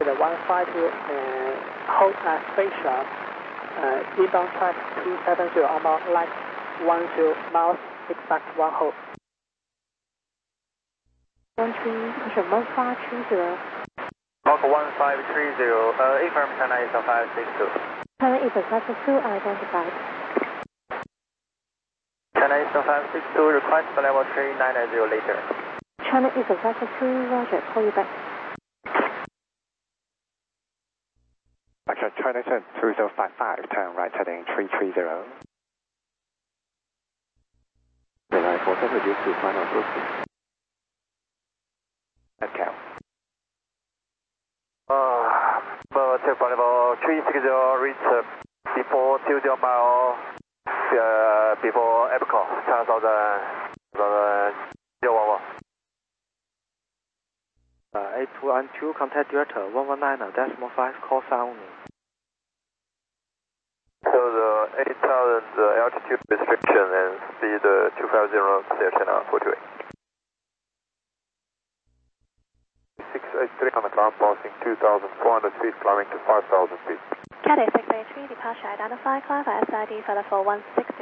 The 152 hold at Space Shop, inbound track 270 outbound light 10 miles, expect 1 hold. 1530. Mark 1530, affirm China is 562. China is 562, identified. China is 562, request for level 3990 later. China is 562, roger, call you back. Actually, China 2055, turn right heading 330. Delay for reduce to final approach. Headcount. Check for level 360, reach before 20 mile, before Epcot, 10,011. 8212, contact Delta 119.5, call sound. So the 8,000 altitude restriction and speed 250 knots, China 48. 683 on the ground, passing 2,400 feet, climbing to 5,000 feet. Cathay 683, departure identified, climb by SID for level 160.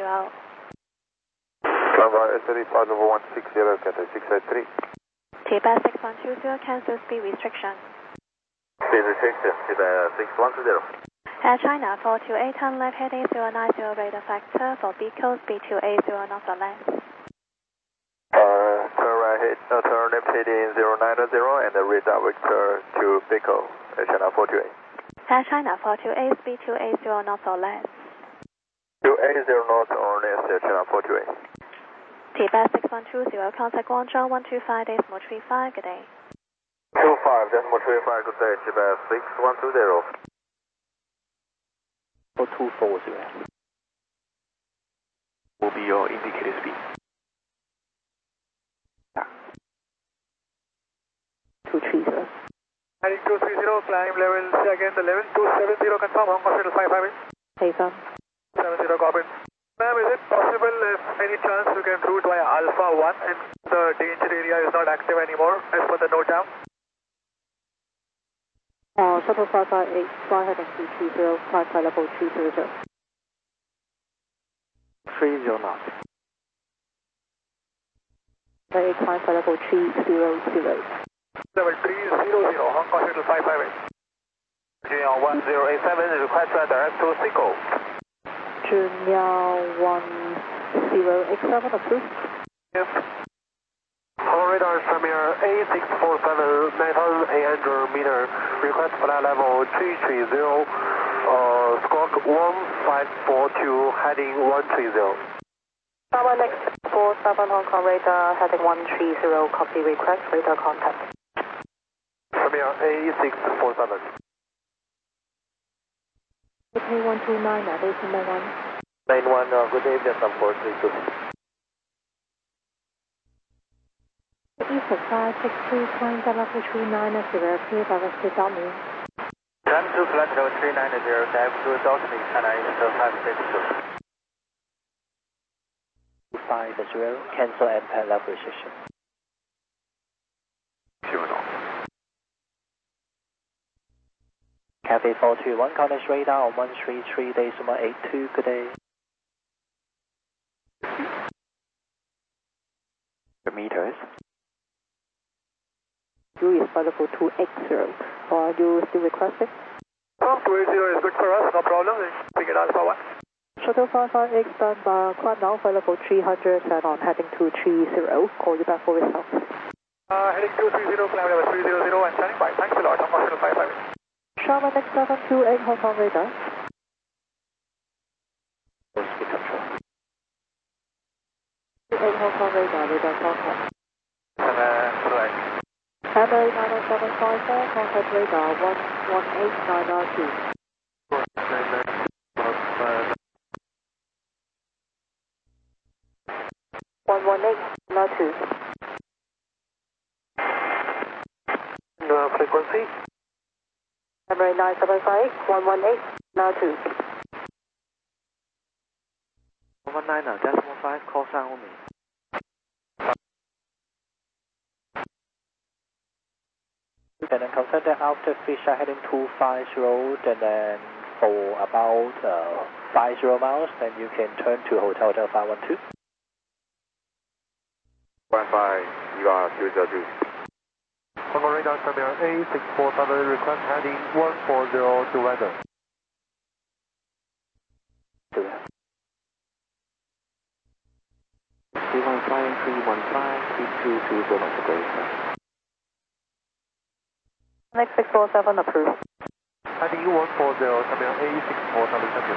Climb by SID for level 160, Cathay 683. Tibet 6120, cancel speed restriction. Speed restriction, Tibet 6120. Air China 428, turn left heading 090, radar factor for BCO, speed 280 knots or less. Turn left heading 090 and the radar vector to BCO, Air China 428. Air China 428, speed 280 knots or less. 280 knots or less, Air China 428. Tibet 6120, contact Guangzhou 125, decimal 35, good day. 25, decimal 35, good day, Tibet 6120. 4240 will be your indicated speed. 230. Heading 230, climb level again, the level 270, confirm, Hong Kong Central 55. Affirm. 70, copy. Ma'am, is it possible if any chance you can route via Alpha 1 and the danger area is not active anymore as per the note down? Shuttle 558, fly heading 220, climb by level 230. 30 knots. Very climb by level 300. Level 300, Hong Kong Central 558. Junior 1087, request direct to SICO. Junior 1087, approved. Yes. Our radar is Premier A647, 9,800 meter. Request flight level 330, squawk 1542, heading 130. Tower next 47 Hong Kong radar, heading 130, copy request, radar contact. Premier A647. Okay, 129, Aviation Main 1. Main 1, good evening, number 432. East 562, climb by level 390, clear by West Dalton. Time to flight level 390, dive to Dalton, China East 562. 50, cancel and pad level restriction. 0 knots. Cathay 421, contact radar on 133.82, good day. The meters. You is by level 280. Are you still requesting? 280 is good for us, no problem. We get Alpha 1. Shuttle 558, stand by, climb now for level 300 and on heading 230. Call you back for response. Heading 230, climb level 300 and standing by. Thanks a lot, Hong Kong Central 55. Sharman next 728 Hong Kong radar. Speed control. 28 Hong Kong radar, radar contact. Select. Hammer 90754, contact radar 118992. 11892. Frequency? Hammer 9758, 11892. 119.5, call sound only. And then confirm that after Fisher heading 250, and then for about 50 miles, then you can turn to Hotel Delta 512. 15, you are 202. Hong Kong radar terminal A647, request heading 140 to weather. C15, 315, 3220 knots away, sir. Next 647 approved. Heading 140, terminal A647, thank you.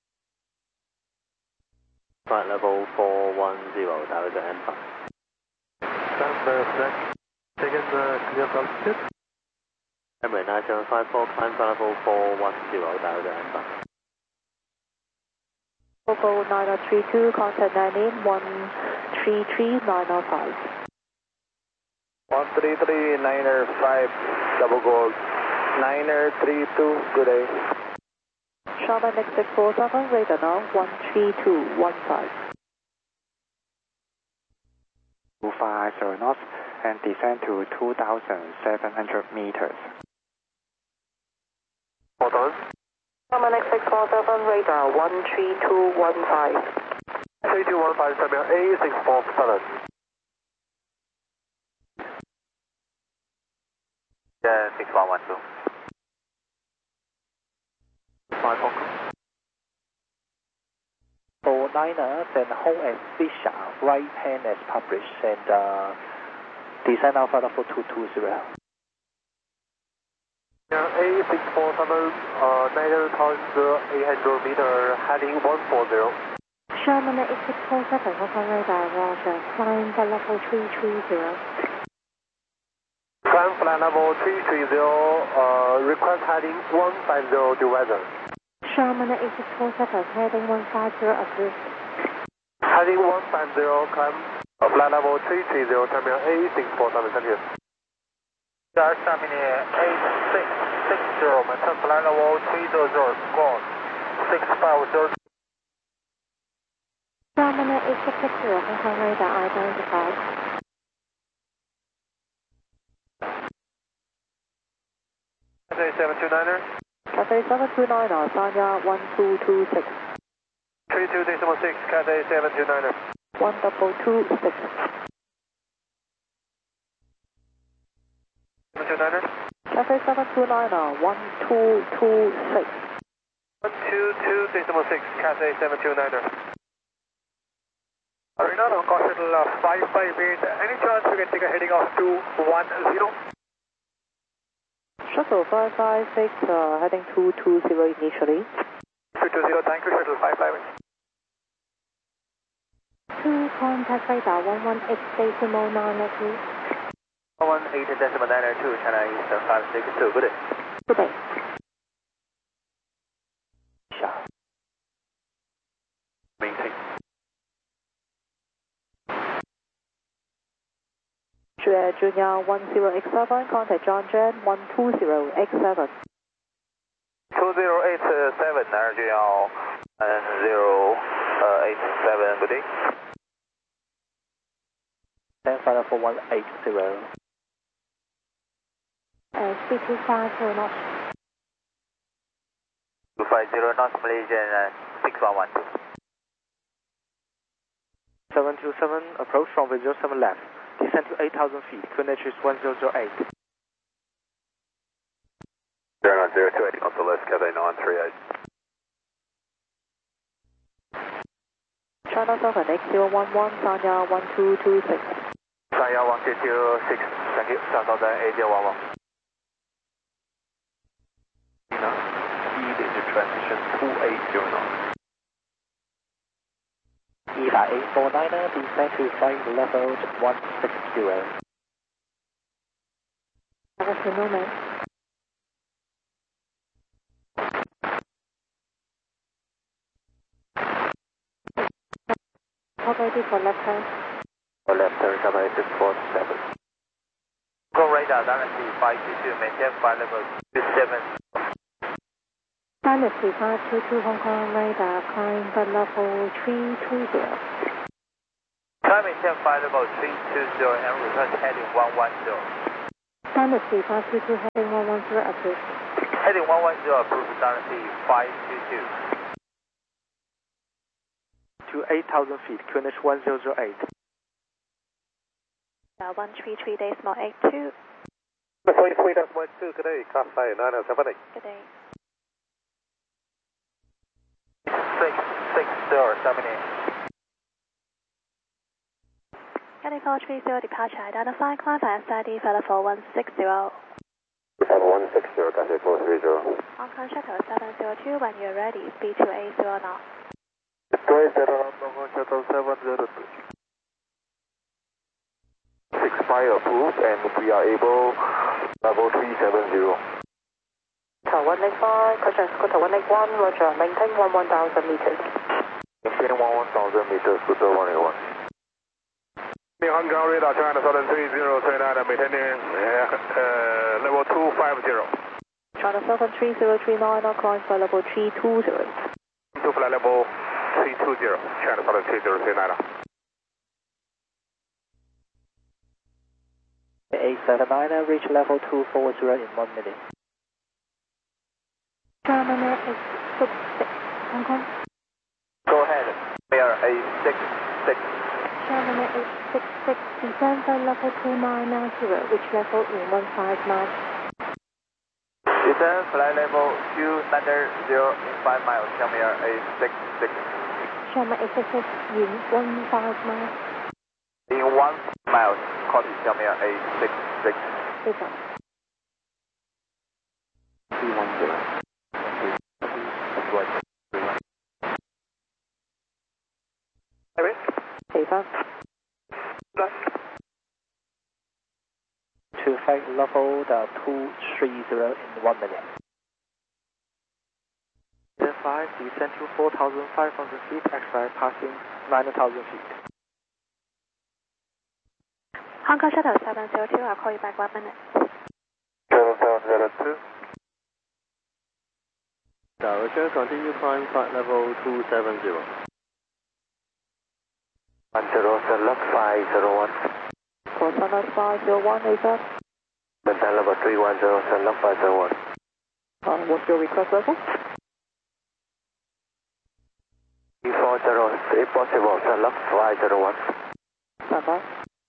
Flight level 410, dialing N5. Stand flag. Taken clear altitude. Emirates 9754, climb flight level 410, dialing N5. Fogo 9032, contact 98133 133 Niner 5 double gold 932, good day. Sharman next 647, radar now 13215. 250 knots and descend to 2,700 meters. Hold on. Sharman next 647, radar 13215. 3215, terminal A647. Yeah, 6112. 5 Hong Kong. For Niner, then hold at Fisher, right hand as published, and descend Alpha level 220. A647, 9,800 meter, heading 140. Sharman at 647, Hong Kong radar, roger. Climb for level 330. Climb flight level 330, request heading 150 to weather. Sharman at 647, heading 150 approved. Heading 150, climb flight level 330, terminal A647, thank you. Sharman 8660, maintain flight level 300, squawk 650. Sharman at 8660, Hong Kong radar identified. Cathay 729er. Cathay 729er, Sanya 1226. 32.6, Cathay 729er. 1226. 729er. Cathay 729er, 1226. 122.6, Cathay 729er. Arena, Hong Shuttle 558. Any chance we can take a heading off to 10? Shuttle 556, heading 220 initially. 220, thank you, Shuttle 558. 2 contact radar 118.9 at 2. 118.902, China Eastern 562, good day. Good day. Maintain. Junior 10X7, contact John Jen 120X7. 2087, Junior 1087, good day. Then flight level 180. Speed 250 knots. 250 knots, Malaysian 6112. 727, approach from 07 left. Descend to 8,000 feet. Coordinate is 1008. 09028, on the left, Cathay 938. China Southern X011, Sanya 1226. Sanya 1226, thank you. South Southern A011. Speed into transition 280 knots. Eva 849er, descend to flight level 160. Have a few moments. How ready for left hand? For left turn, Cathay 647. Go radar, directly 522, maintain flight level 27. Pilot 3522 Hong Kong radar, climb for level 320. Climb maintain flight level 320 and request heading 110. Standard 3522 heading 110 approved. Heading 110 approved, Standard 3522. To 8,000 feet, QNH 1008. 133.82. 43.2, good day, Cathay 9078. Good day. 66078. Heading 430, departure identified, climb by SID for 4160. 4160, Cathay 430. Hong Kong Shuttle 702, when you're ready, speed to 80 knots. 20 Hong Kong Shuttle 702. 65 approved, and we are able level 370. Tower 185, question Scooter 181, roger, maintain 11,000 meters. Maintain 11,000 meters, Scooter 181. Hong Kong radar China Southern 3039, maintaining level 250. China Southern 3039, now climb by level 320. To flight level 320, China Southern 3039. 879, reach level 240 in 1 minute. China 866, Hong Kong. Go ahead, we are 866. China 866, descend by level 2990, which level in 15 miles. Descend flight level 290 in 5 miles, Xiaomi 866. China 866, in 15 miles. In 1 mile, copy Xiaomi 866. Over. 310. Over. To flight level 230 in 1 minute. 5, descend to 4,500 feet, exit passing 9,000 feet. Hong Kong Shuttle 702, I'll call you back 1 minute. 7702. Roger, continue climb flight level 270. 10 left 501. For China 501, over. Maintain level 310, left 501. What's your request level? 340, if possible, left 501. Stand by.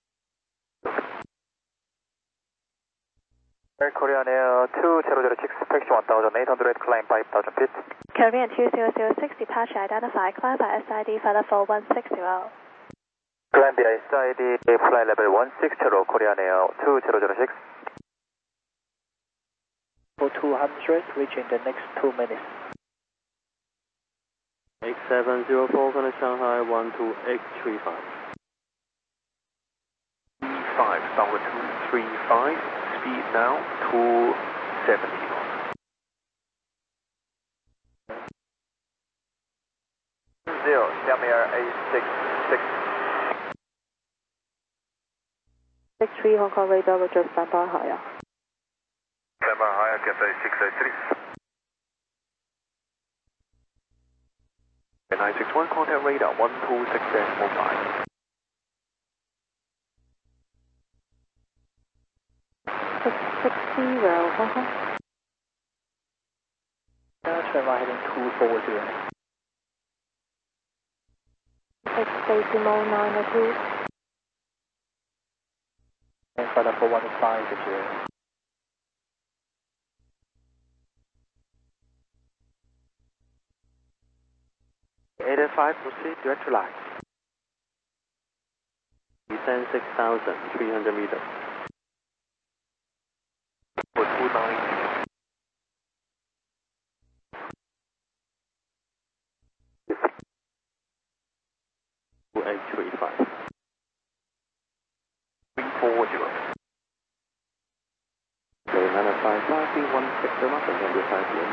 Air Korean Air 2006, taxi 1800, climb 5000 feet. Korean 2006, departure identified, climb by SID for 4160. Climb via SID, flight level 160, Korean Air 2006. For 200, reaching the next 2 minutes. 8704, connect Shanghai 12835. 5, Tower 235, speed now 270 knots. 0, Xiaomi 866. 63 Hong Kong radar, roger, stand by higher. Stand by higher, Cathay 683. 961, contact radar 126.45. 660 Hong Kong. Turn right heading 240. 6.902. And flight level 1550. 85, proceed direct to line. Descend 6,300 meters. For 290. 2835. 340. 955, 316 knots, and 25 p.m.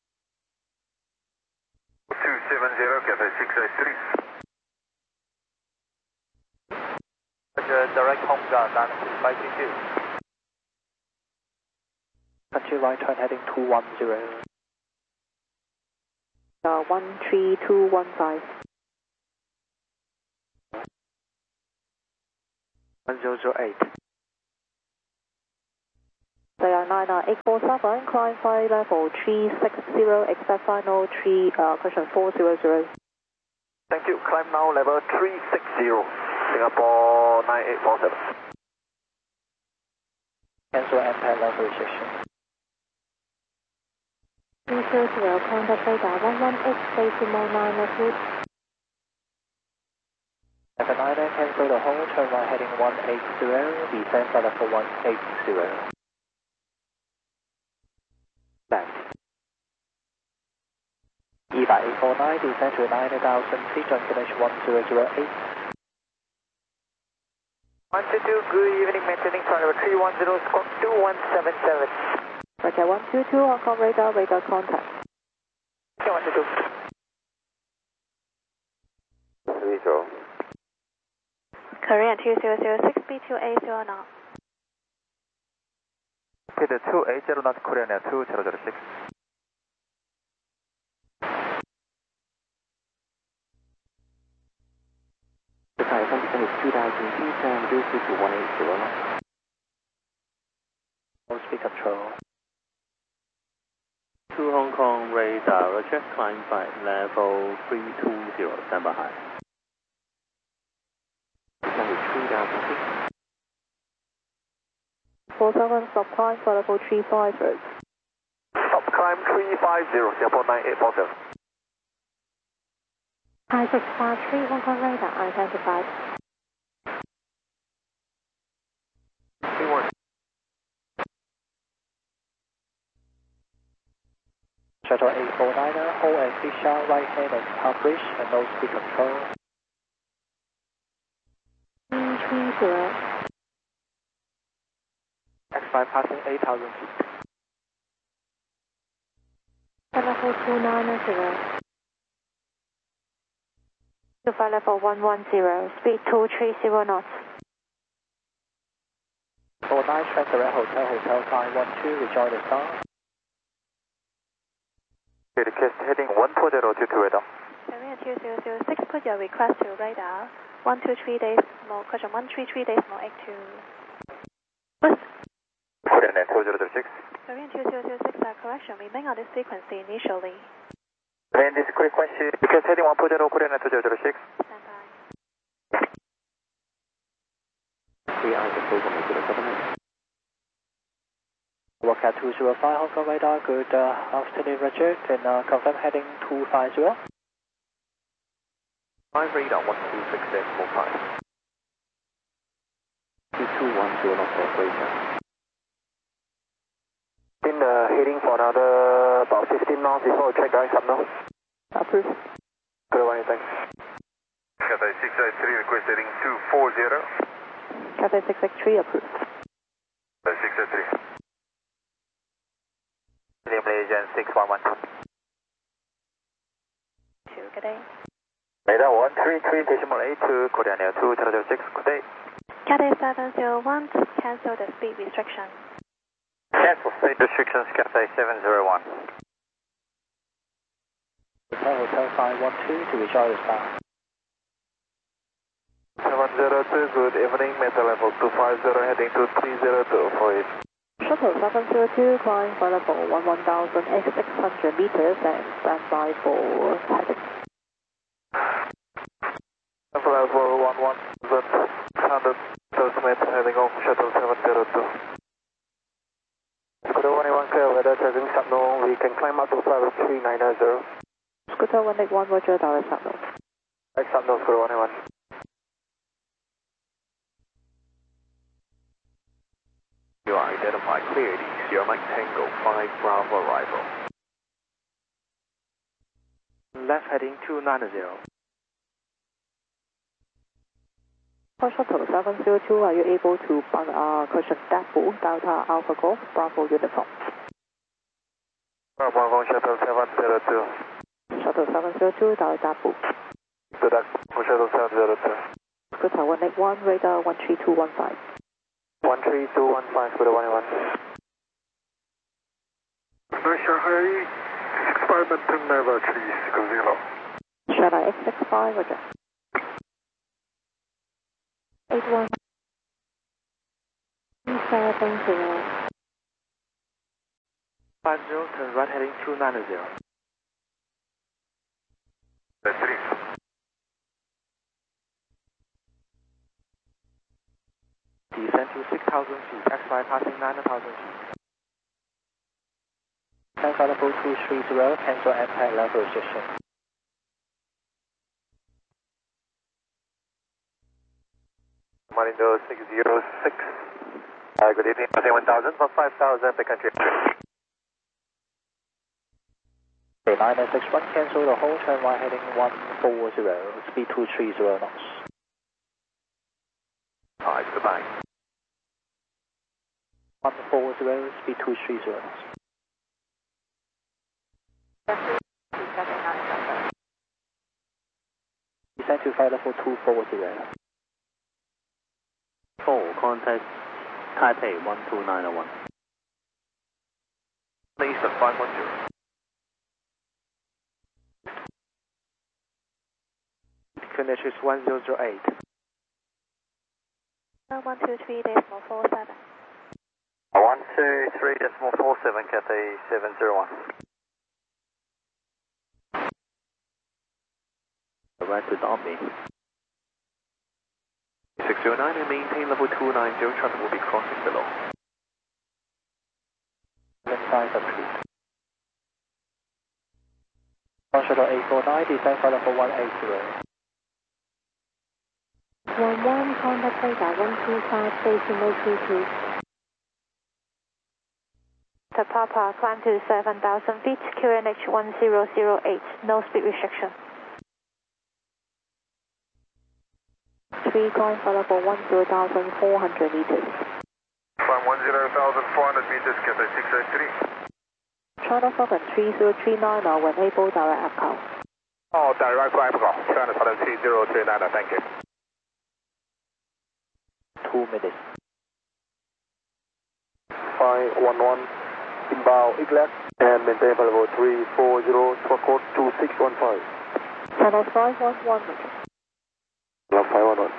270, Cathay 683. Direct home ground, 522. Country right turn heading 210. 13215. 1008. They are 847, climb flight level 360, expect final 3, cushion 400. Thank you. Climb now level 360, Singapore 9847. Cancel MPAD level restriction. 300, contact radar 118, decimal 9 left route. F9, cancel the hold, turn right heading 180, descend flight level 180. Left. EVA 849, descend to 90,000 feet, joint finish 1008. 122, good evening, maintaining flight level 310, squawk 2177. Roger 122, Hong Kong radar, radar contact. 122. 30. Korean 2006, B280 knots. Speed 280 knots, Korean Air 2006. The Thai function is 2000 feet and reduce it to 180 knots. No speed control. 2 Hong Kong radar, Roger, climb flight level 320, stand by high. Descend to 3000 feet. 47, stop climb flight level 350. Stop climb 350, Singapore 9847. I-653, Hong Kong radar, identified. P1. Shuttle 849, hold and fish out, right hand and top bridge, and no speed control. 330. X5 passing 8,000 feet. Level 290. To flight level 110, speed 230 knots. 49, trend direct hotel, climb 12, rejoin the star. Request heading 140 to radar. Korean 2006, put your request to radar 123 decimal, cushion 133 decimal 82. Boost. Korean Air 2006. Korean 2006, correction, remain on this frequency initially. Land this frequency. Request heading 140, Korean Air 2006. Stand by. 3 hours of program to the government. Wildcat 205, Hong Kong radar, good afternoon, Roger, then confirm heading 250. 5 radar 126 decimal 5. 2210 knots operation. Heading for another about 15 knots before we check guys up now. Approved. Good one, thanks. Cathay 683, request heading 240. Cathay 663, approved. 683. William Malaysian 611. Good day. Radar 133 decimal 82, Korean Air 2006, good day. Cathay 701, cancel the speed restriction. Cancel speed restrictions, Cathay 701. Hotel 512 to rejoin the star. 702, good evening, metal level 250, heading to 302 for it. Shuttle 702, climb flight level 11,600 meters and stand by for heading. Level 11,100 meters, heading off, shuttle 702. Scooter 181 clear, weather tracking signal, we can climb up to flight level 390. Scooter 181, Roger, direct signal. Direct signal, Scooter 181. You are identified clearly, Sierra Mike Tango 5 Bravo arrival. Left heading 290. For Shuttle 702, are you able to cushion Dapple, Delta Alpha Golf, Bravo uniform? Bravo Shuttle 702. Shuttle 702, Delta Dapple. Good luck for Shuttle 702. Scooter 181, radar 13215. 13215, Scooter 181. Shanghai 65 maintain level 360. Shanghai X65, Roger. 81 370. 50, turn right heading 290. That's 3. Descend to 6,000 feet, X5 passing 9,000 feet. Tango level 230, cancel impact level restriction. Marindo 606. Good evening, passing 1,000 for 5,000, the country. Okay, 961, cancel the whole, turn right heading 140, speed 230 knots. Alright, goodbye. 140, speed 230 knots. Descend to flight level 240. 4, contact Taipei 12901. East of 510. Finish is 1008. 123.47. 123.47, Cathay 701. Right to Omni. 609 and maintain level 290, traffic will be crossing below. Left side complete. On shuttle 849, descend flight level 180. 11, contact radar 125, station 022. The Papa, climb to 7,000 feet, QNH 1008, no speed restriction. 3, climb for level 10,400 meters. Climb 10,400 meters, Cathay 683. China Southern 3039, when able, direct outbound. Oh, direct climb call. China Southern 3039, thank you. 2 minutes. 511, inbound Eaglet, and maintain level 340, squawk code 2615. Channel 511. Love 511.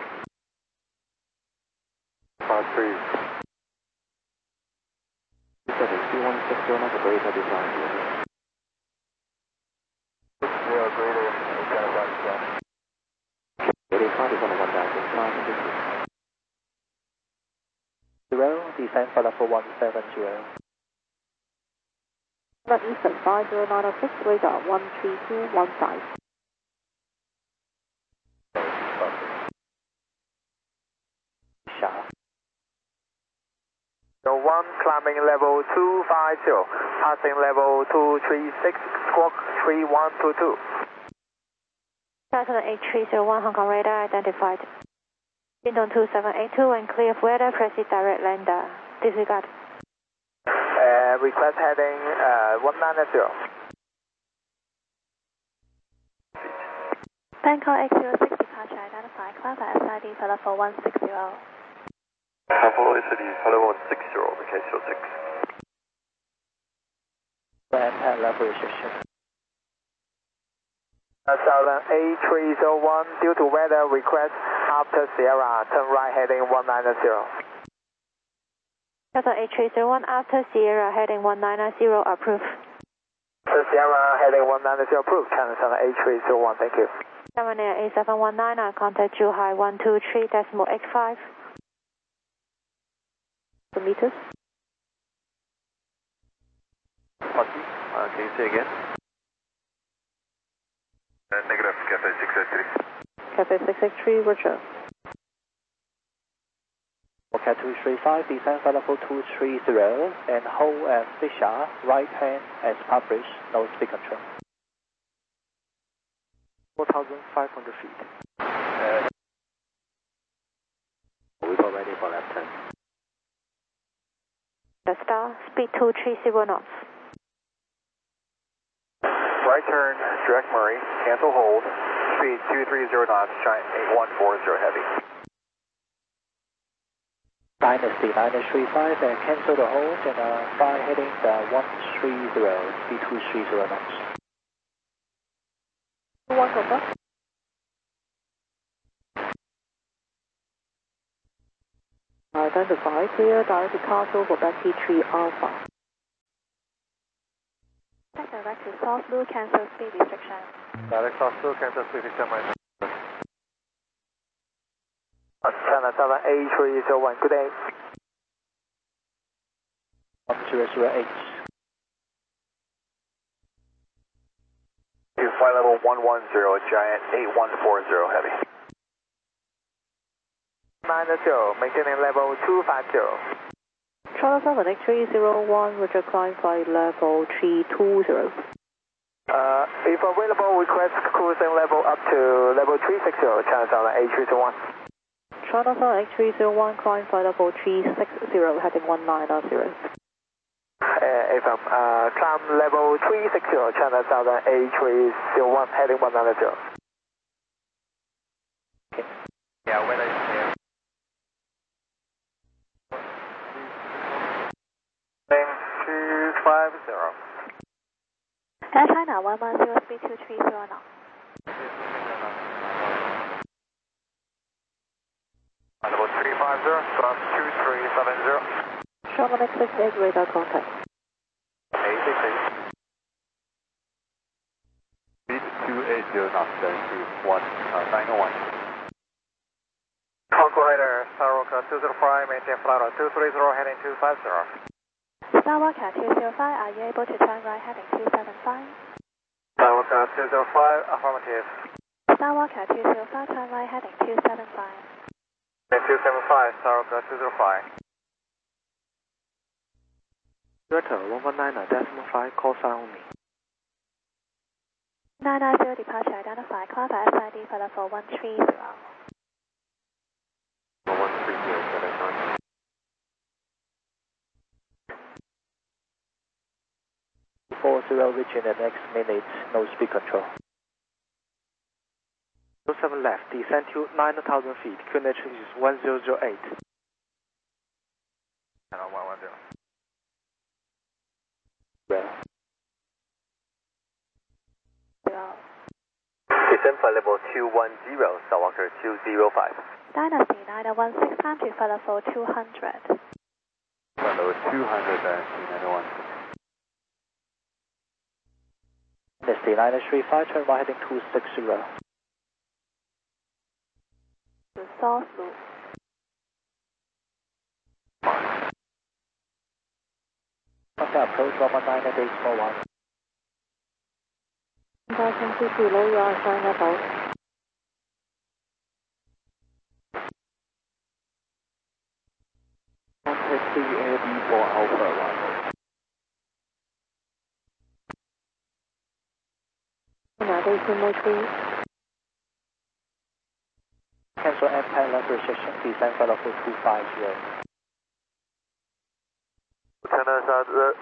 53. C160 operator design. Yeah, greater, China 512. 85 is on 1,500 feet. 0, descend flight level 170. Eastern 50906, radar 13215. Sharp. So 1 climbing level 250, passing level 236, squawk 3122. Cessna 8301, Hong Kong radar identified. Pindon 2782 and clear of weather, proceed direct lander. Disregard. Request heading 190. Bangkok 806 departure identified. Climb by SID for level 160. Follow SID, follow 160, location 06. Impact level restriction. Southern A301, due to weather request after Sierra, turn right heading 190. Delta 8301 after Sierra heading 190 approved. Sierra heading 190 approved, China Southern A301, thank you. 7 Air A719, contact Zhuhai 123.85. Meters. Can you say again? Negative, Cathay 683. Cathay 683, Roger. Cat 235, descend flight level 230, and hold as Fisher, right hand as published, no speed control. 4,500 feet. We got ready for left turn. The star, speed 230 knots. Right turn, direct Murray, cancel hold, speed 230 knots, giant 8140 heavy. Dynasty 935 and cancel the hold and fly heading 130, speed 230 knots. 1 over. Identify, clear direct departure for Becky 3 Alpha. Direct to South Blue, cancel speed restriction. Direct South Blue, cancel speed restriction, China Southern A301, good day. 1008. Flight level 110, Giant 8140, heavy. 90, maintaining level 250. China 7 X301, Roger, climb flight level 320. If available, request cruising level up to level 360, China Southern A321. China 7 X301, climb flight level 360, heading 190. FM, climb level 360, China Southern A301, heading 190. Okay. Yeah, weather is clear. 250. Air China 110, speed 230 now. Level 350, plus 2370. Sherman X68, radar contact. 868. Speed 280 knots, going to 901. Conqueror, Starwalker 205, maintain flight on 230, heading 250. Starwalker 205, are you able to turn right heading 275? Starwalker 205, affirmative. Starwalker 205, turn right heading 275. 275, Starwalker 205. Delta 119.5, call sign only. 990 departure identified, climb by SID for level 130. 130, 40 reaching the next minute, no speed control. 07 left, descend to 9,000 feet, QNH is 1008. Channel 110. Well. 0. Descend flight level 210, Starwalker 205. Dynasty 916, climb to flight level 200. Flight level 200, C91. Dynasty 935, turn right heading 260. To South Blue. Okay, approach 119 small 1. 1000 low, you are flying about. Contact CAB for Alpha 1. Cancel Empire left restriction, descend flight level 250. China Southern,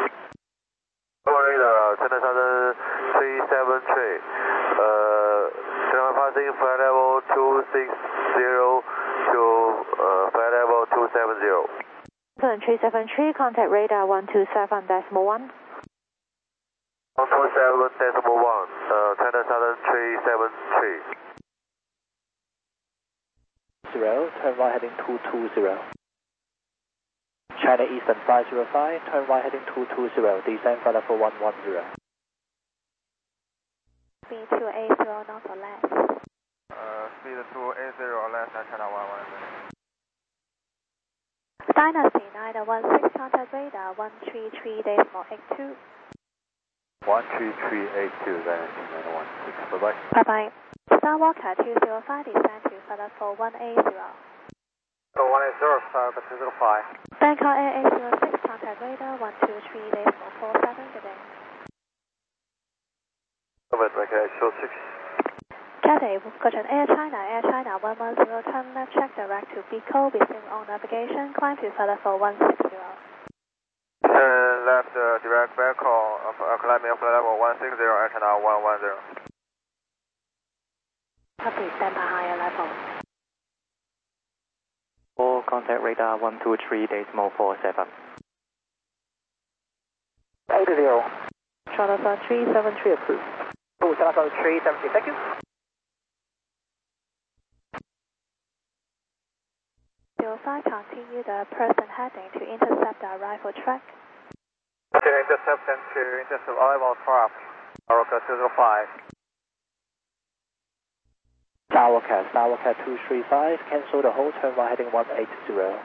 China Southern 373, passing flight level 260 to flight level 270. 373, contact radar 127.1. 127.1, China Southern 373. 0, turn right heading 220. China Eastern 505, turn right heading 220, descend flight level 110. Speed 280 knots or less. Speed 280 or less, China 110. Dynasty 916, contact radar 133.82. 13382, Dynasty 916, bye-bye. Bye-bye. Starwalker 205, descend to flight level 180. 180, Starwalker 205. Bangkok Air 806, contact radar 123.47, good day. Over, Bangkok 806. Cathay, Gojin Air China 110, turn left, check direct to Biko, resume on navigation, climb to flight level 160. Turn left, direct Bangkok, climbing flight level 160, Air China 110. Copy, stand by higher level. Or contact radar 123.47. 80. China 373 approved. Oh, China 370, thank you. 05, continue the person heading to intercept the arrival track. Okay, just acceptance to intercept arrival craft, Aroka 205. Towercat 235, cancel the whole turn right heading 180.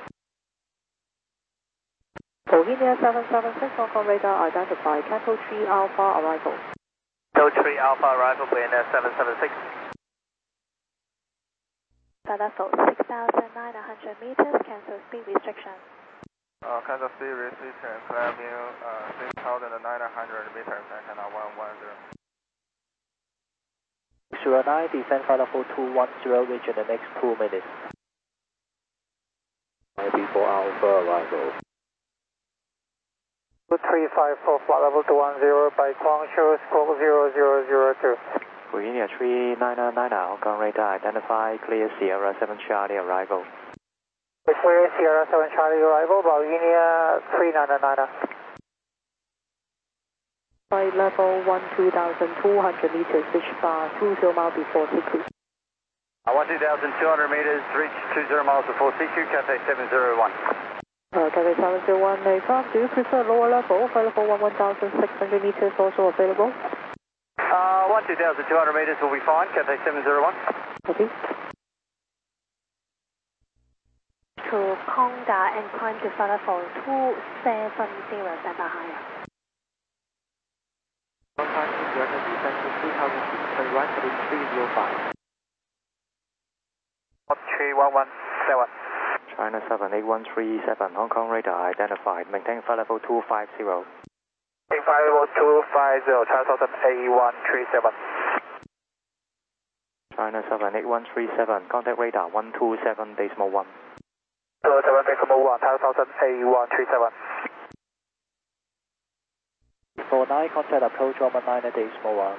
Bohemia 776, Hong Kong radar identified, Cato 3 Alpha arrival. Cato 3 Alpha arrival, Bohemia 776. Level 6,900 meters, cancel speed restriction. Cancel speed restriction, climbing 6,900 meters, China 110. 09, descend flight level 210, reach in the next 2 minutes. IB4 Alpha arrival. 2354, flight level 210 by Guangzhou, stroke 0002. Bohemia 399, Hong Kong radar identified, clear Sierra 7 Charlie arrival. Clear Sierra 7 Charlie arrival, Bohemia 399. Flight level 12,200 meters, reach bar 20 miles before CQ. 12,200 meters, reach 20 miles before CQ, Cathay 701. Cathay 701 aircraft, do you prefer lower level? Flight level 11,600 meters also available. 12,200 meters will be fine, Cathay 701. Okay. To Conda and climb to flight level 270, stand by higher. One time directed descent to 3,000 feet, turn right heading 305. 3117. China 78137, Hong Kong radar identified, maintain flight level 250. Flight level 250, China 78137. China 78137, contact radar 127.1. 27.1, China 78137. 49, contact approach 119.1.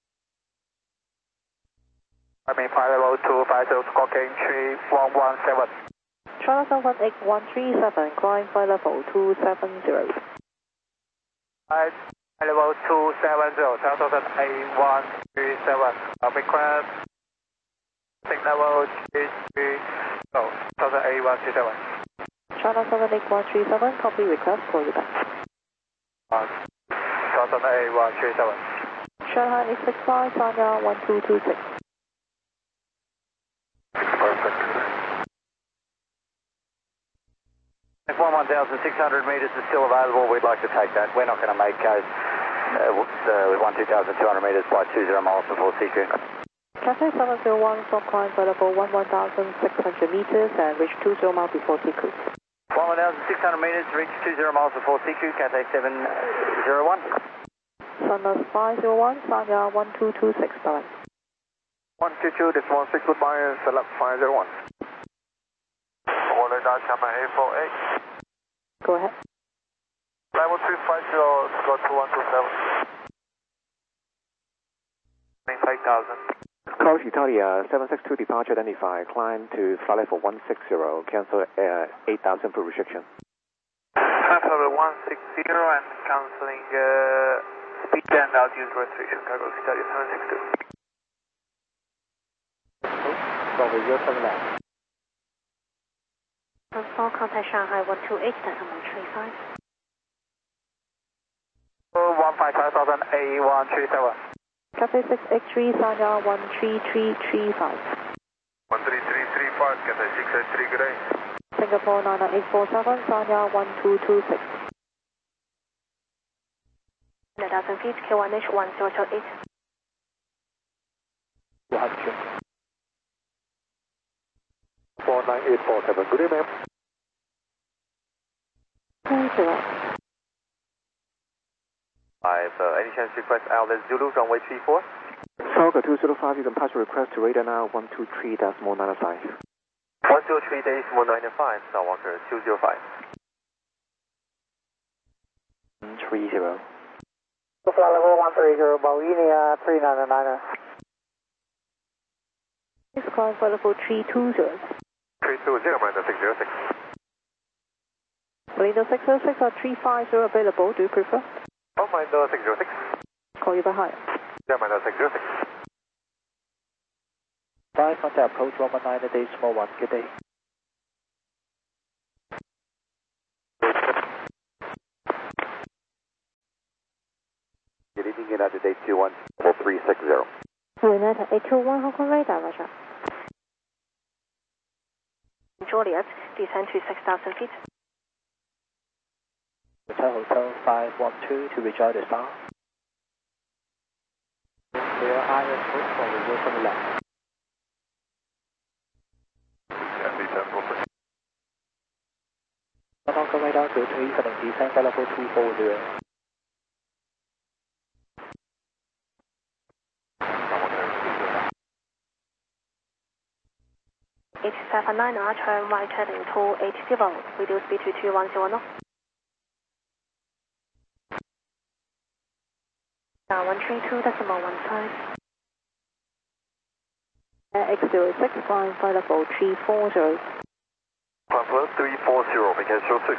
I mean, flight level 250, squawking 3117. China 78137, climb flight level 270. Flight level 270, China 78137. Request take level 33, no, 78137. China 78137, copy request, call you back. 78137. Shanghai 865, Sanya 1226. Perfect. If 1,600 meters is still available, we'd like to take that. We're not going to make with 12,200 meters by 20 miles before CQ. Cathay 701, stop climb flight level 11,600 meters and reach 20 miles before CQ. 1,600 meters, reach 20 miles before CQ, Cathay 701. Sunless 501, Sanya 1226, bye. 122, this 16, goodbye, select 501. Order Dutch number 848. Go ahead. Level 350, Scott 2127. 5,000. Close Italia 762 departure identified, climb to flight level 160, cancel 8,000 for restriction. Flight level 160 and cancelling speed and altitude restriction, cargo Italia 762. Bravo, your turn left. Confirm contact Shanghai 128, Delta 135. 15,000 A137. Cathay 683, Sanya 13335. 13335, Cathay 683, good day. Singapore 99847, Sanya 1226. 1,000 feet, K1H 1028. 200. 49847, good day, ma'am. 20. Any chance to request outlet Zulu runway 34? Sauga 205, you can pass your request to radar now 123.95. 123.95, now Walker 205. 30. Flight level 130, Bohemia 399. Please climb flight level 320. 320, minus 606. Molino 606 or 350 available, do you prefer? Oh, minus 606. Call you back higher. Yeah, minus 606. 5, contact approach 119.1, good day. United 821, level 360. United 821 Hong Kong radar, Roger. Juliet, descend to 6,000 feet. Hotel 512 to rejoin the star. Clear IS route for resume from the left. Hong Kong radar 23 for the descent for level 240. 879 turn right heading to 80, reduce speed to 210 knots. Now 132.15. X06, climb flight level 340. Transfer 340, make it show 6.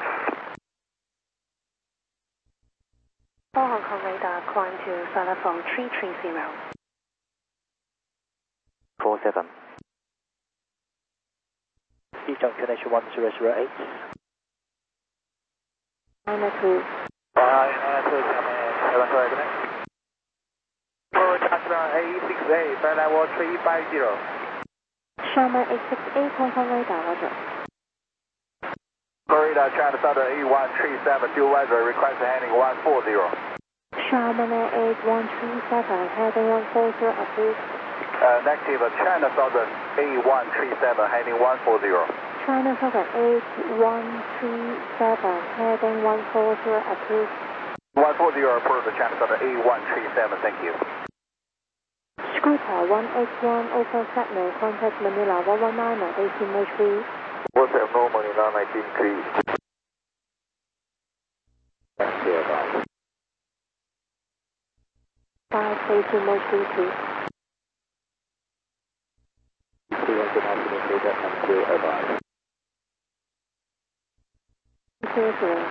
For Hong Kong radar, climb to flight level 330. 47. Speed junction connection 1008. 902. 868, flight level 350. Sharma 868 Hong Kong radar, Roger. Florida, China Southern 8137, due weather, request heading 140. Sharma 8137, heading 140, approved. Negative, China Southern 8137, heading 140. China Southern 8137, heading 140, approved. 140 approved, China Southern 8137, thank you. Scooter 181 over Signal, contact Manila 119 at 18 March 3. What's abnormal, Manila 193. Clear by. 5 18 March 3, please. 200 afternoon data and clear by. 00.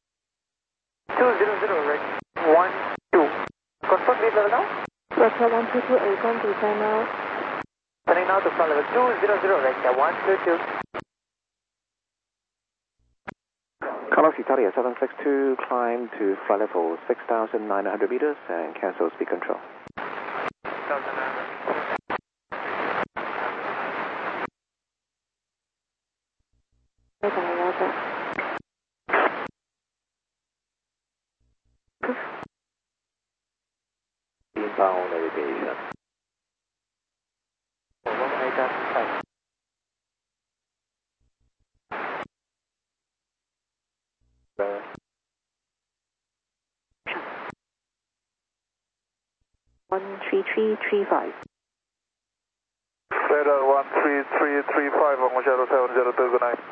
200, right? 12. Confirm the level now? Roger 1228, going to descend now. Turning now to flight level 200, right? 122. Carlos Italia 762, climb to flight level 6,900 meters and cancel speed control. Radar, Roger. Inbound navigation. 13335. Radar 13335, on shadow 702, good night.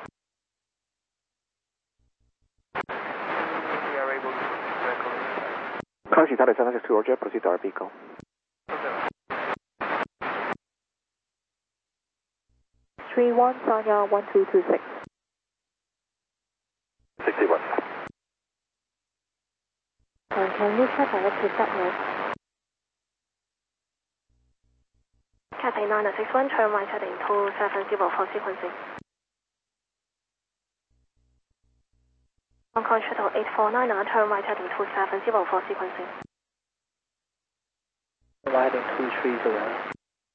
We are able to record. Carlos Italia 762, Roger, proceed to our vehicle. 31, Sanya 1226. 61. And can you check direct to Signal? Cathay 961, turn right heading to 70 for sequencing. Hong Kong Shuttle 849, turn right heading to 70 for sequencing. Right heading 230.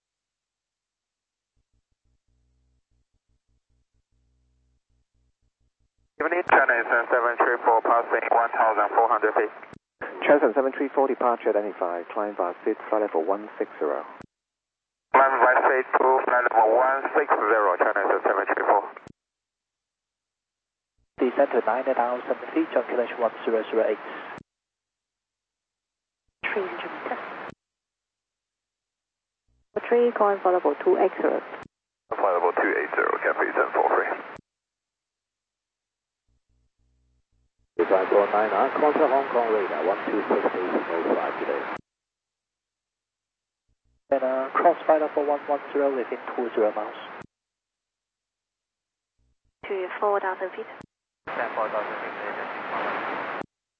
Evening, China is 734, passing 1,400 feet. China 734, departure identified, climb via seat flight level 160. Climb by state to flight level 160, China is 734. Descend to 9,000 feet, junction connection 1008. 300 meters. 3, climb flight level 280. Flight level 280, Cafe 743. Design 499, contact Hong Kong radar 126.05 today. Then cross flight level 110 within 20 miles. To 4,000 feet. 4,000 feet.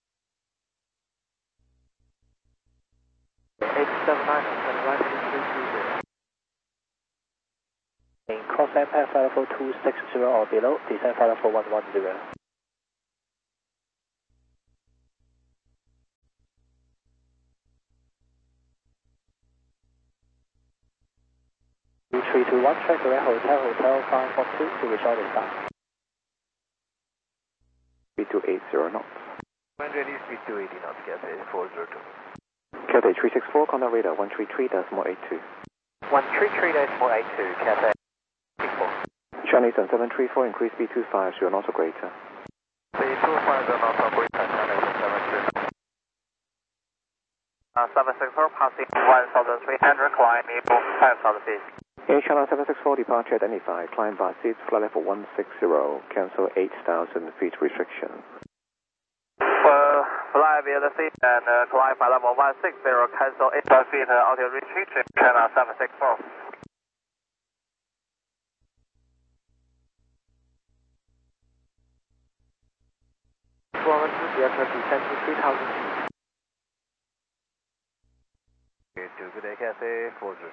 879, turn right heading 320. In cross impact flight level 260 or below, descend flight level 110. 321, track direct hotel 512 to reach all this time. Speed 280 knots. When ready, speed 280 knots, Cathay 402. Cathay 364, contact radar 133.82. 133.82, Cathay 64. Chinese on 734, increase speed 250 knots or greater. Speed 250 knots or greater, Chinese on 734. 764, passing 1,300, climb equal 5,000 feet. Air Channel 764, departure identified, climb by seats, flight level 160, cancel 8,000 feet restriction. Fly via the seat and climb by level 160, cancel 8,000 feet altitude restriction, Channel 764. The aircraft descend to 3,000 feet. Good day, Cathay 402.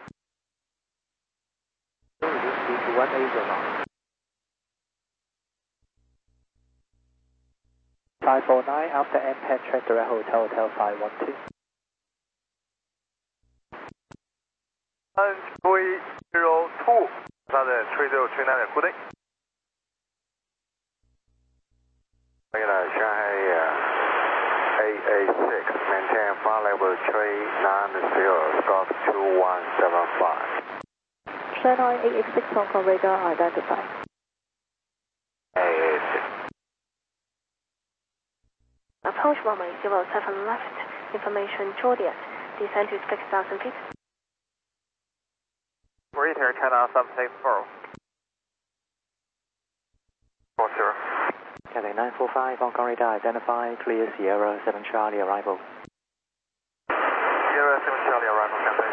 Reduce speed to 180 knots. 549, after MPAD, track direct hotel 512. 302, Southern 3039, good day. Shanghai AA6, maintain flight level 390, scope 2175. Shanghai 886 Hong Kong radar identified. AA6. Approach runway 07 left, information Juliet, descend to 6,000 feet. Return Channel 764. 40. Cathay 945, Hong Kong radar identified, clear Sierra 7 Charlie arrival. Sierra 7 Charlie arrival, Cathay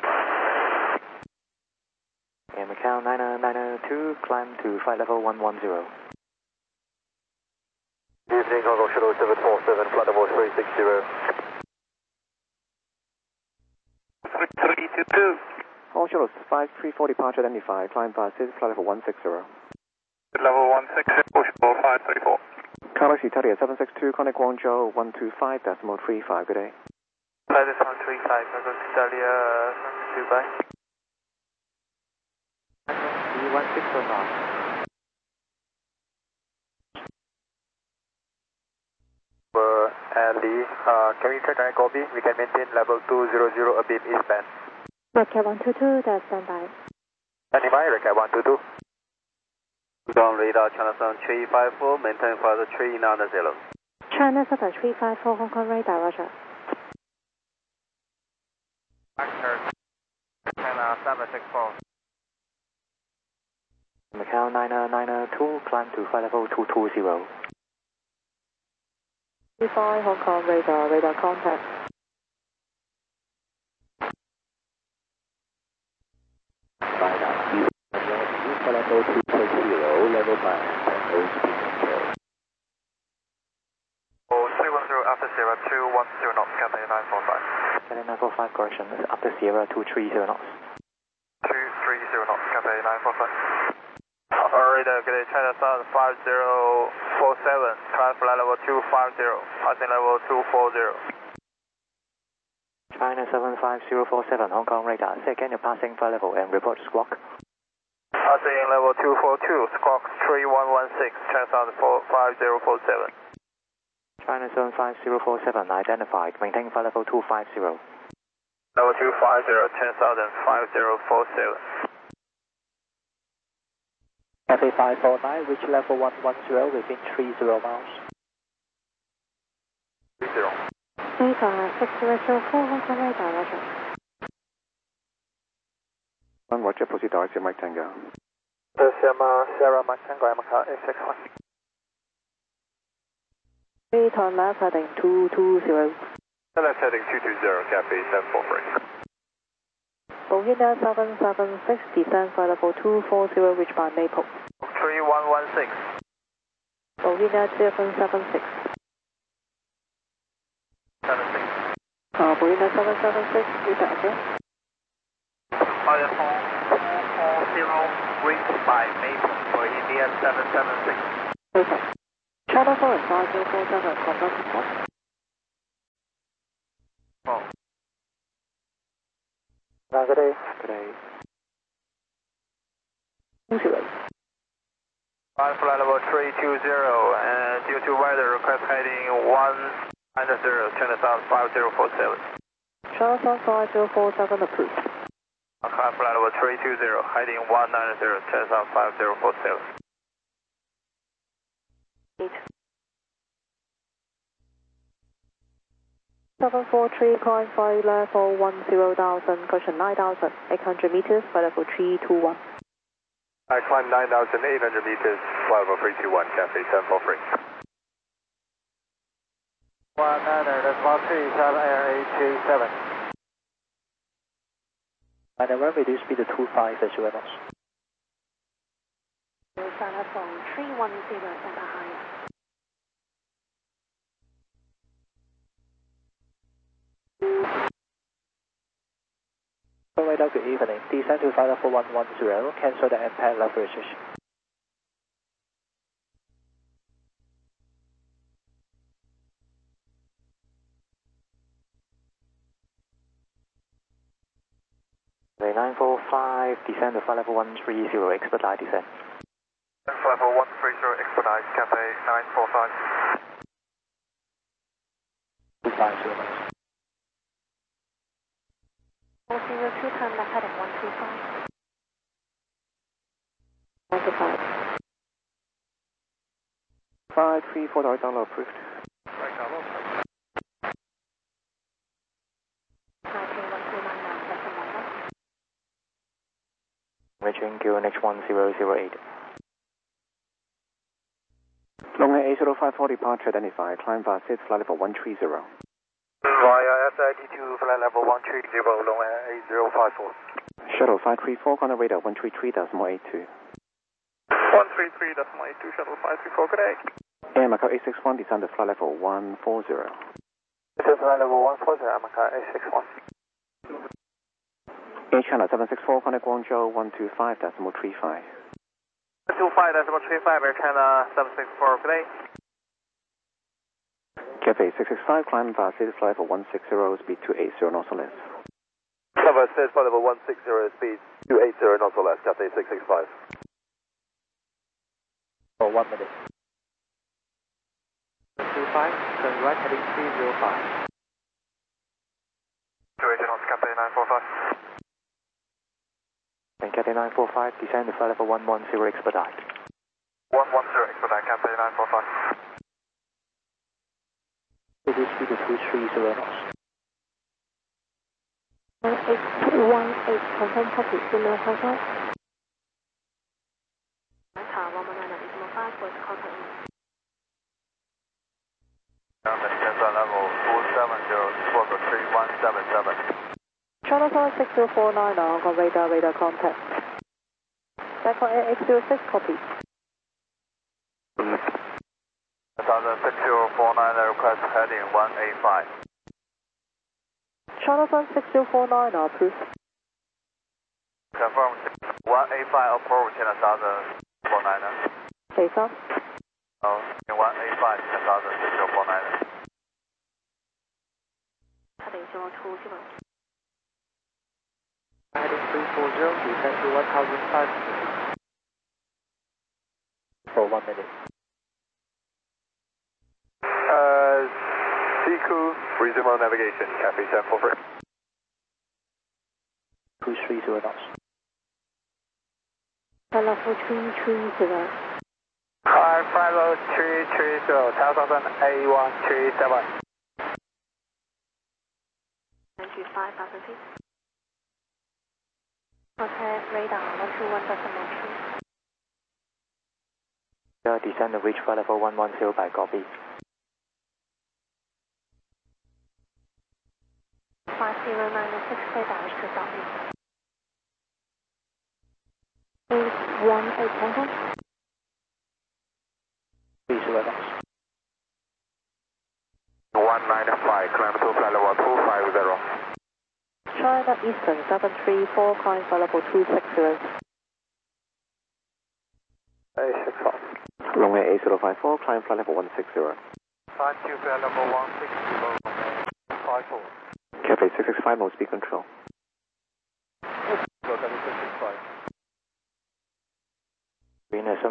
945. Air Macau 902, climb to flight level 110. Evening, Hong Kong Shuttle 747, flight level 360. 322. All shuttles 534, departure identified, climb by seats, flight level 160. Level 160, shuttle 534. Carlos Italia 762, contact Guangzhou 125.35, good day. Flight is 135, Carlos Italia 762, bye. 160 knots. Lee, can we check on copy? We can maintain level 200 abeam eastbound. Rocket 122, that's standby. Standing by, Rocket 122. Ground radar China 7354, maintain flight 390. China 7354, Hong Kong radar, roger. China 764. Macau 902, climb to flight level 220. 35 Hong Kong radar contact. Flight level 230, level 9, no speed control. 310 after Sierra 210 knots, Cathay 945. Cathay 945, correction, after Sierra 230 knots. 230 knots, Cathay 945. Radar, good day, China South 5047, climb flight level 250, passing level 240. China 75047, Hong Kong radar, say again your passing flight level and report squawk. Passing level 242, squawk 3116, China South 5047. China 75047, identified, maintain flight level 250. Level 250, 10,000, 5047. Cathay 549, reach level 110 within 30 miles. 30. Radar 6004, Hong Kong radar, roger. Roger, proceed direct to Mike Tango. Sierra Mike Tango, Macau 861. 3 turn left heading 220. Left heading 220, Cathay 743. Bohina 776, descend flight level 240, reach by Maple. 3116. Bohina 776. 76. Bohina 776, repeat again. Flight 440, reach by Maple for India 776. Okay. Channel 4 and 5047, confirm report. Oh. Good day. Good day. 0. Flight level 320, and due to weather, request heading 190, turn south 5047. Channel South 5047 approved. Flight level 320, heading 190, turn south 5047. 743, climb flight level 10,000, caution 9,800 meters, flight level 321. I climb 9,800 meters, flight level 321, Cafe 743. 190.37 Air 827. And then runway reduce speed to 25 as well. Telephone 310, Santa High. Runway down, good evening. Descend to flight level 110, cancel the impact level restriction. Runway 945, descend to flight level 130, expedite descent. Flight level 130, expedite, Cafe 945. 25 402, turn left heading 125. 95. 534 direct download approved. Right download. 191299, left and right. Reaching QNH 1008. Longhai 805 departure identified, climb via 6, flight level 130. Via SID2, flight level 130, Longhai 8054. Shuttle 534, on the radar 133.82. 133.82, Shuttle 534, good day. Air Macau 861, descend to flight level 140. This is flight level 140, Macau 861. Air China 764, connect Guangzhou 125.35. 125.35, Air China 764, good day. Cafe 665, climb via 6, flight level 160, speed 280 knots or less. Cover 6, flight level 160, speed 280 knots or less, Cafe 665. For 1 minute. 25, turn right heading 305. 280 knots, Cafe 945. And Cafe 945, descend to flight level 110, expedite. 110, expedite, Cafe 945. Reduce speed to 230 knots. 1818, confirm copy, similar contact. Tower 199.5, voice contact. Descent level 270, squawk 3177. Channel South 6049 on radar contact. Second Air 806, copy. 6049, request heading 185. Channel South 6049 approved. Confirm 185 approach 10,049. Face on. Oh, 185 10,049. Heading 020. Heading 340, descend to 1,500. For 1 minute. Siku, resume on navigation, Cafe 743. 230 knots. Flight level 330. Hi, flight level 330, 10,000, A137. 95,000 feet. Contact radar 121.13. Descend to reach flight level 110 by copy. 5096, radar is to southeast. 818, contact. 30 knots. 195, climb to flight level 250. China Eastern 734, climb flight level 260. 865. Longhai 8054, climb flight level 160. 52, flight level 160, 54. Cafe 665, mode speed control. Go, Cafe 665.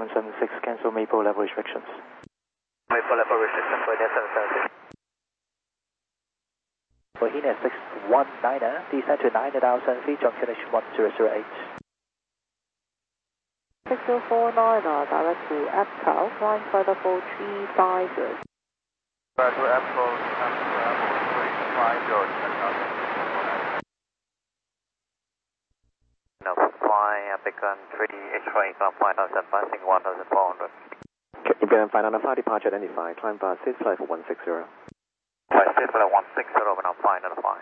176, cancel Maple level restrictions. Maple level restrictions for India 776. For India 619er, descend to 9,000 feet, junction connection 1008. 6049er, direct to Apcal, climb flight level 350. Direct to Apple 350, Now fly Applicant 3 X-ray, climb 5000, passing 1400. Ibrahim 595, departure identified, climb bar 6, flight for 160. Flight 6, flight 160, now 595.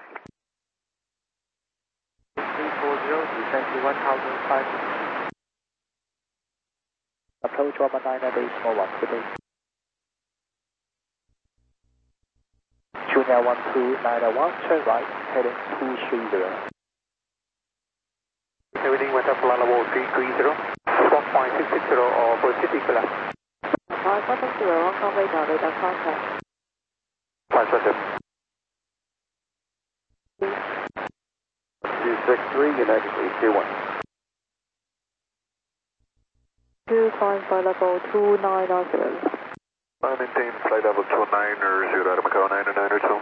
340, descend to 1,500. Approach 119er, decimal 1 today. Junior 12901, turn right, heading 230. Everything went up flight level 330, 1.660 or Pacific left. 5160, Hong Kong radar, radar contact. 5-7. 263, United 821. 2 climb flight level 2990. Maintain flight level 290, Macau 992.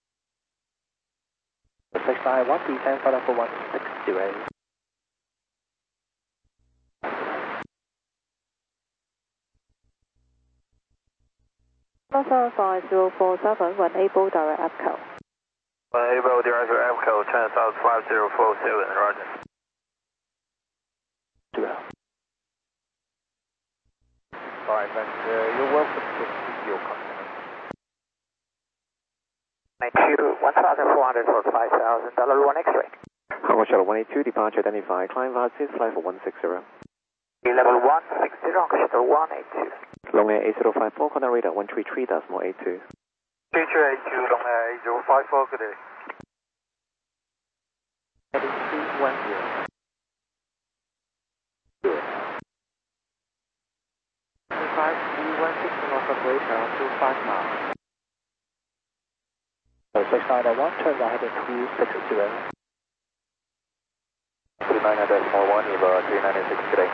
691, descend flight level 160. Number 5047, when able, direct Apcal. When able, direct to Apcal, channel south 5047, roger. Alright, and you're welcome to your company. 1400 for $5,000, one X-ray. Hong Kong Shuttle 182, departure identified, climb bar 6, flight for 160. Level 160, Shuttle 182. Long Air 8054, corner radar 133, decimal 82. 3382, Long Air 8054, good day. Heading 310. 316 North operator, 25 miles. 6901, turn right heading 260. 29.1, Eva 396 today.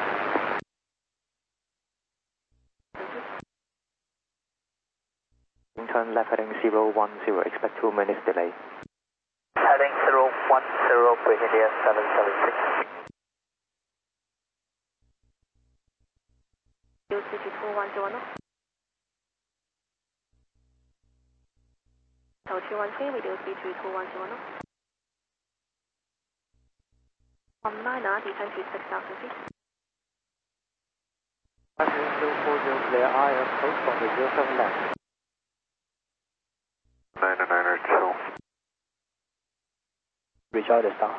Turn left heading 010, expect 2 minutes delay. Heading 010, Bridge India 776. 22210. Tower 213, we do 32210. 19er, descend to 6,000 feet. 040, clear eye approach from the 07 left. 992. Rejoin the star.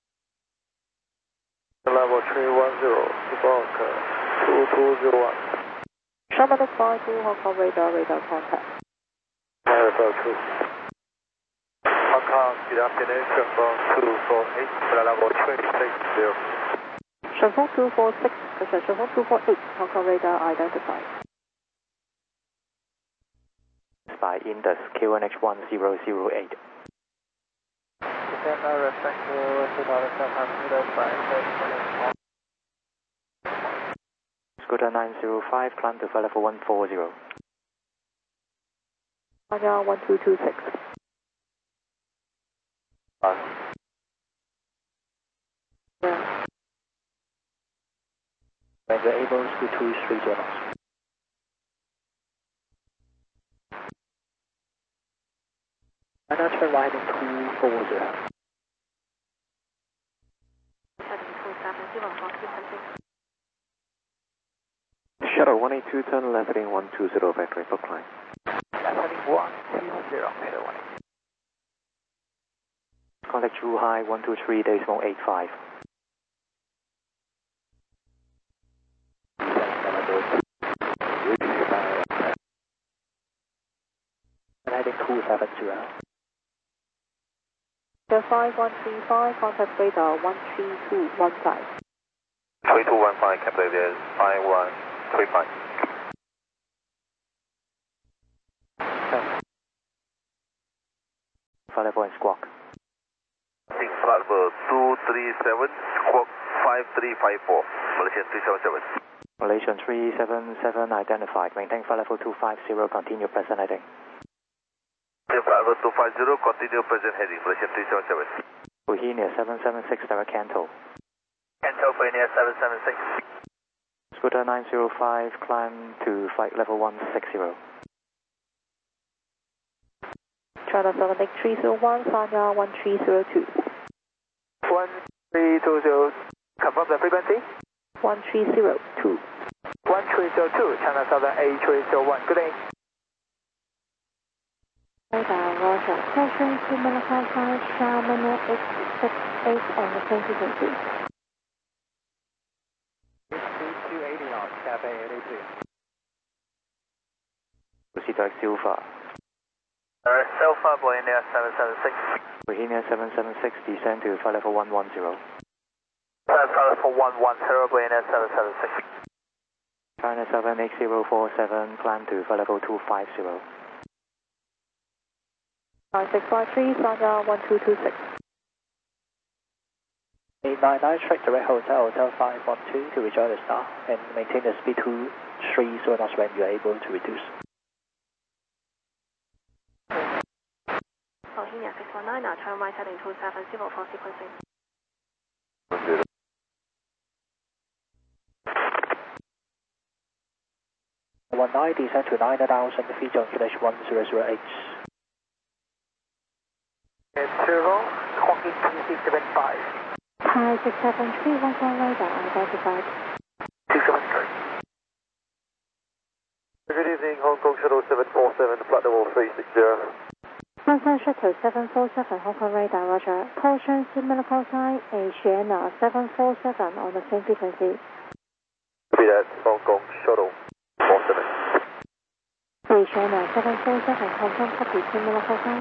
Level 310, debunk 2201. Sherman 52, Hong Kong radar, radar contact. Level 2. Hong Kong, good afternoon, Shenfeng 248, flight level 260. Shenfeng 246, Shenfeng 248, Hong Kong radar identified. By Indus Q1H1008. Scooter 905, climb to flight level 140. Anya 1226. Yeah. When you're able, scoot 23 channels. And now turn right heading 240. Heading 270 for 300. Shuttle 182, turn left heading 120, vector for climb. Left heading 120, header 180. Contact Zhuhai 123, decimal 85. And heading 270. 5135, contact radar 13215. 3215, calculated 5135. Flight level and squawk. Flight level 237, squawk 5354, Malaysian 377. Malaysian 377 identified. Maintain flight level 250. Continue present heading. Flight level 250. Continue present heading. Malaysian 377. Bohemia 776 direct Canto. Canto Bohemia 776. Scooter 905 climb to flight level 160. China 78301 Sanya 1302. 1320. Confirm the frequency. 1302. 1302. China 78301. Good day. Radar, Roger. Caution to Malacca 5, Xiamen X68 on the same frequency. 280 knots, Cafe 882. Proceed direct Silva. Silva Bohemia 776. Bohemia 776 descend to flight level 110. Flight level 110 Bohemia 776. China 78047 climb to flight level 250. 9653 Sanya 1226. 899 straight direct hotel 512 to rejoin the star and maintain the speed to 30 knots when you are able to reduce. Bohemia 619 now turn right heading 270 for sequencing. Descend to 9,000 feet on flash 1008. Zero, Hawking 275. Thai 673 1 radar identified. 273. Good evening, Hong Kong Shuttle 747, flight level 360. Hong Shuttle 747 Hong Kong radar, Roger. Caution similar call sign Asiana 747 on the same frequency. Be that Hong Kong Shuttle 47. Asiana 747 confirm copy similar call sign.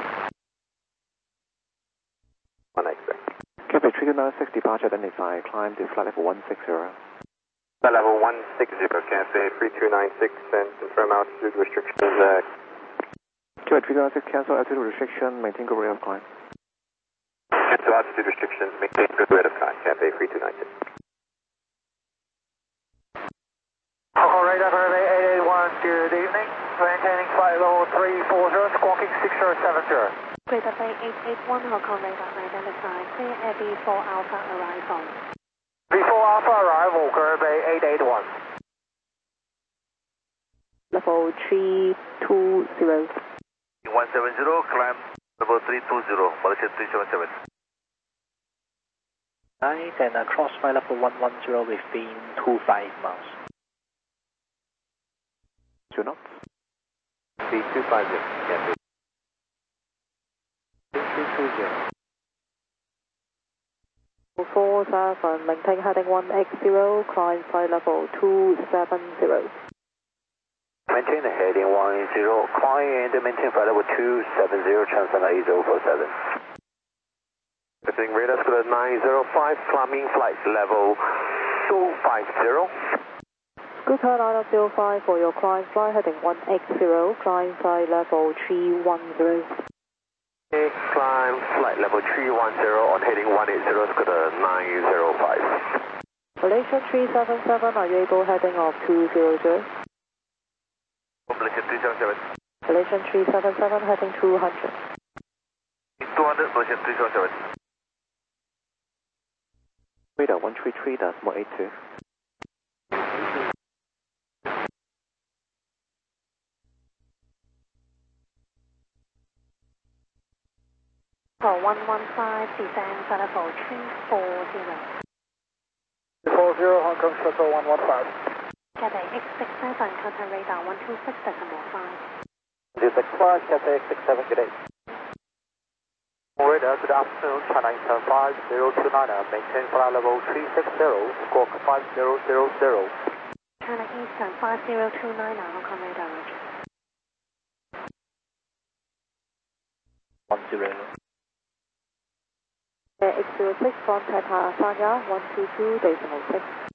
1XX. Cafe Trigger 96 departure identified. Climb to flight level 160. Flight level 160, Cafe 3296, and confirm altitude restrictions. Cafe Trigger 96 cancel altitude restriction, maintain good rate of climb. Cancel altitude restrictions, maintain good rate of climb, Cafe 3296. Hong Kong radar, Survey 881, good evening. Maintaining flight level 340, squawking 6070. Greater Bay 881 Hong Kong radar identified. Clear Air B4 Alpha arrival. Before Alpha arrival, Survey 881. Level 320. 170, climb level 320, Malaysia 377. Right, and cross flight level 110 within 25 miles. 2 knots. Speed 250, Cafe. 320. 47, maintain heading 180, climb flight level 270. Maintain the heading 10, climb and maintain flight level 270, transfer 8047. Setting radar scooter 905, climbing flight level 250. Scooter 905 for your climb flight heading 180, climb flight level 310. Climb flight level 310 on heading 180, scooter 905. Malaysian 377, are you able heading off 200? Malaysia 377. Malaysian 377 heading 200. 200, Malaysia 377. Radar 133.82. For 115 descend flight level 340. 340, Hong Kong Shuttle 115. Cathay X67 contact radar 126.5. 265, Cathay X67, good day. Radar, good afternoon, China Eastern 5029, maintain flight level 360, squawk 5000. China Eastern 5029 Hong Kong radar, Roger. 10. X06, contact Sanya 122.6.